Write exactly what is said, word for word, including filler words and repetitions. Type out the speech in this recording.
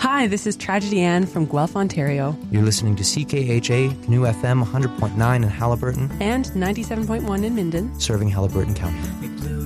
Hi, this is Tragedy Ann from Guelph, Ontario. You're listening to C K H A, New F M one hundred point nine in Haliburton. And ninety-seven point one in Minden. Serving Haliburton County.